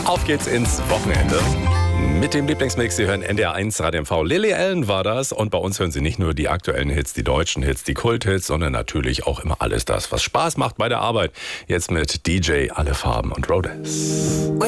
Auf geht's ins Wochenende. Mit dem Lieblingsmix, Sie hören NDR 1 Radio MV. Lily Allen war das. Und bei uns hören Sie nicht nur die aktuellen Hits, die deutschen Hits, die Kulthits, sondern natürlich auch immer alles das, was Spaß macht bei der Arbeit. Jetzt mit DJ Alle Farben und Rhodes.